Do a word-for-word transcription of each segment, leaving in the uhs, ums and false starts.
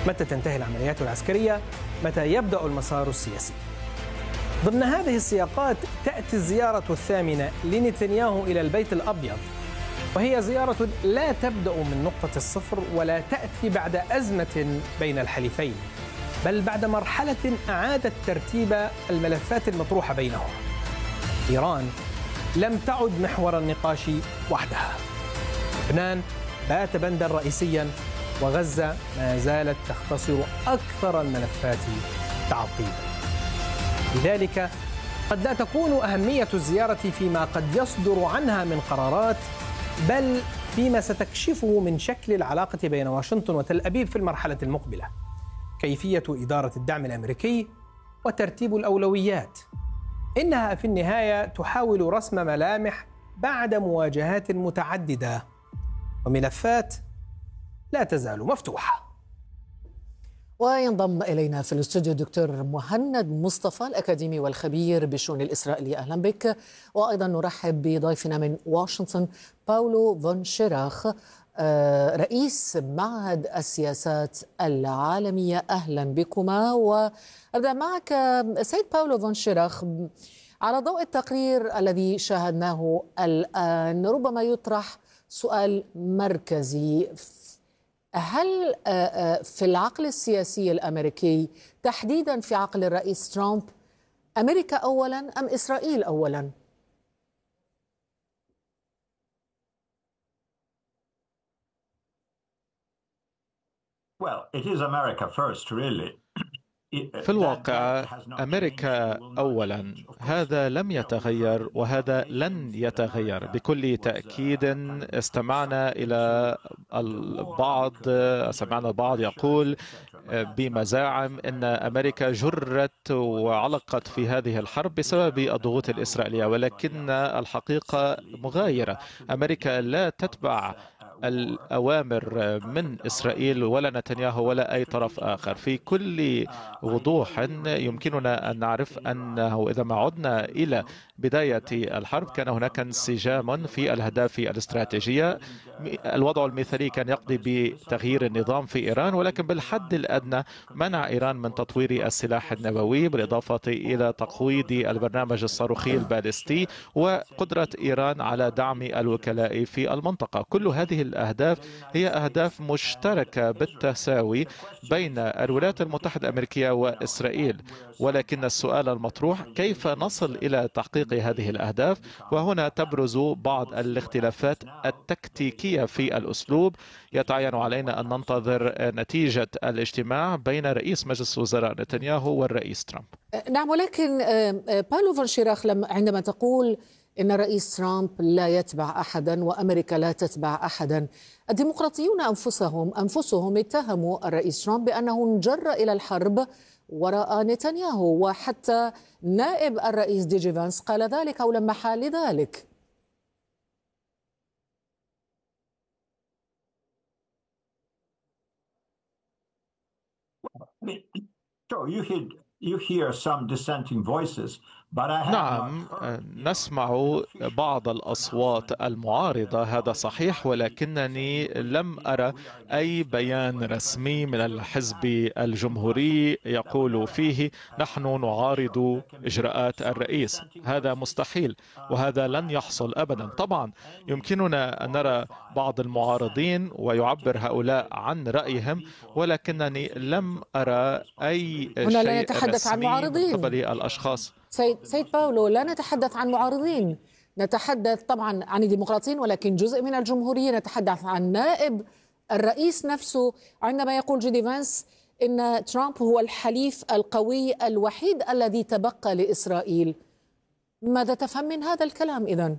متى تنتهي العمليات العسكرية؟ متى يبدأ المسار السياسي؟ ضمن هذه السياقات تأتي الزيارة الثامنة لنتنياهو إلى البيت الأبيض، وهي زيارة لا تبدأ من نقطة الصفر ولا تأتي بعد أزمة بين الحليفين، بل بعد مرحلة أعادت ترتيب الملفات المطروحة بينهم. إيران لم تعد محور النقاش وحدها، لبنان بات بندا رئيسيا، وغزة ما زالت تختصر أكثر الملفات تعقيدا. لذلك قد لا تكون أهمية الزيارة فيما قد يصدر عنها من قرارات، بل فيما ستكشفه من شكل العلاقة بين واشنطن وتل أبيب في المرحلة المقبلة، كيفية إدارة الدعم الأمريكي وترتيب الأولويات. إنها في النهاية تحاول رسم ملامح بعد مواجهات متعددة وملفات لا تزال مفتوحة. وينضم إلينا في الاستوديو الدكتور مهند مصطفى الأكاديمي والخبير بالشؤون الإسرائيلية. أهلا بك. وأيضا نرحب بضيفنا من واشنطن باولو فون شيراخ رئيس معهد السياسات العالمية. أهلا بكما. وأبدأ معك سيد باولو فون شيراخ، على ضوء التقرير الذي شاهدناه الآن ربما يطرح سؤال مركزي: هل في العقل السياسي الأمريكي، تحديدا في عقل الرئيس ترامب، أمريكا أولا أم إسرائيل أولا؟ Well, it is America first, really. في الواقع أمريكا أولا، هذا لم يتغير وهذا لن يتغير بكل تأكيد. استمعنا إلى البعض سمعنا البعض يقول بمزاعم أن أمريكا جرت وعلقت في هذه الحرب بسبب الضغوط الإسرائيلية، ولكن الحقيقة مغايرة. أمريكا لا تتبع الأوامر من إسرائيل ولا نتنياهو ولا أي طرف آخر. في كل وضوح يمكننا أن نعرف أنه إذا ما عدنا إلى بداية الحرب كان هناك انسجام في الأهداف الاستراتيجية. الوضع المثالي كان يقضي بتغيير النظام في إيران، ولكن بالحد الأدنى منع إيران من تطوير السلاح النووي، بالإضافة إلى تقويض البرنامج الصاروخي البالستي وقدرة إيران على دعم الوكلاء في المنطقة. كل هذه الأهداف هي أهداف مشتركة بالتساوي بين الولايات المتحدة الأمريكية وإسرائيل، ولكن السؤال المطروح: كيف نصل إلى تحقيق هذه الأهداف؟ وهنا تبرز بعض الاختلافات التكتيكية في الأسلوب. يتعين علينا أن ننتظر نتيجة الاجتماع بين رئيس مجلس الوزراء نتنياهو والرئيس ترامب. نعم، ولكن باولو فون شيراخ، عندما تقول إن الرئيس ترامب لا يتبع أحدا وأمريكا لا تتبع أحدا، الديمقراطيون أنفسهم أنفسهم اتهموا الرئيس ترامب بأنه انجر إلى الحرب وراء نتنياهو، وحتى نائب الرئيس دي جي فانس قال ذلك أو لمح لذلك. You hear some dissenting voices. نعم، نسمع بعض الأصوات المعارضة، هذا صحيح، ولكنني لم أرى أي بيان رسمي من الحزب الجمهوري يقول فيه نحن نعارض إجراءات الرئيس. هذا مستحيل وهذا لن يحصل أبدا. طبعا يمكننا أن نرى بعض المعارضين ويعبر هؤلاء عن رأيهم، ولكنني لم أرى أي هنا لا شيء نتحدث عن رسمي معارضين. من قبل الأشخاص. سيد, سيد باولو، لا نتحدث عن معارضين، نتحدث طبعا عن الديمقراطيين، ولكن جزء من الجمهورية. نتحدث عن نائب الرئيس نفسه عندما يقول جي دي فانس إن ترامب هو الحليف القوي الوحيد الذي تبقى لإسرائيل. ماذا تفهم من هذا الكلام إذن؟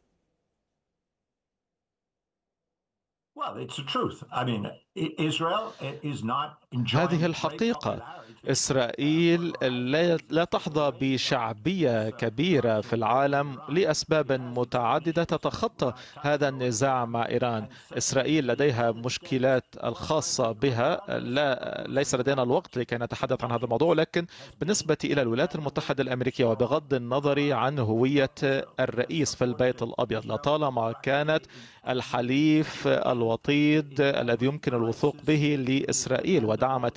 Well, it's the truth. I mean, Israel is not enjoying. هذه الحقيقة. إسرائيل لا تحظى بشعبية كبيرة في العالم لأسباب متعددة تتخطى هذا النزاع مع إيران. إسرائيل لديها مشكلات الخاصة بها، لا ليس لدينا الوقت لكي نتحدث عن هذا الموضوع، لكن بالنسبة إلى الولايات المتحدة الأمريكية وبغض النظر عن هوية الرئيس في البيت الأبيض، لطالما كانت الحليف الوطيد الذي يمكن الوثوق به لإسرائيل ودعمت